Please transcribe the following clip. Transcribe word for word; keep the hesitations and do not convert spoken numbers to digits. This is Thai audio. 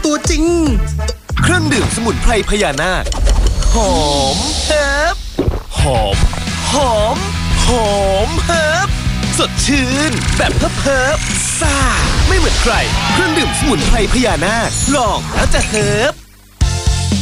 ตัวจริงเครื่องดื่มสมุนไพรพญานาคหอมเฮิบหอมหอมหอมเฮิบสดชื่นแบบเฮิบเฮิบซ่าไม่เหมือนใครเครื่องดื่มสมุนไพรพญานาคลองแล้วจะเฮิบ